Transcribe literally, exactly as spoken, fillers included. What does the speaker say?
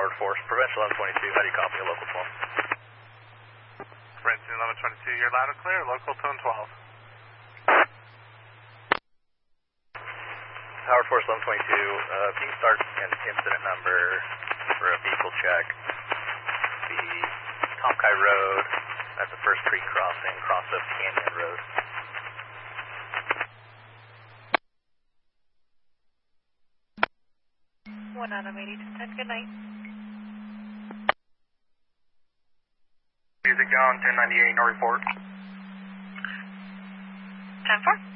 Howard Force, Prevention eleven twenty-two, how do you copy a local twelve? Prevention eleven twenty-two, you're loud and clear, local tone twelve. Howard Force eleven twenty-two, uh, if you can start an incident number for a vehicle check, the Tomkai Road, that's the first creek crossing, cross of Canyon Road. One Adam eighty to ten, good night. Music on ten ninety-eight, no report. ten four.